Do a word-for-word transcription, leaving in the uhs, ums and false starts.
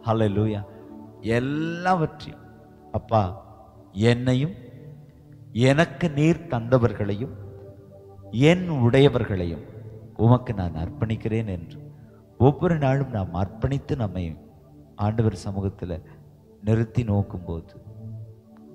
ஹல்லேலூயா. எல்லாவற்றையும் அப்பா, என்னையும் எனக்கு நீர் தந்தவர்களையும் என் உடையவர்களையும் உமக்கு நான் அர்ப்பணிக்கிறேன் என்று ஒவ்வொரு நாளும் நாம் அர்ப்பணித்து நம்மை ஆண்டவர் சமூகத்தில் நிறுத்தி நோக்கும்போது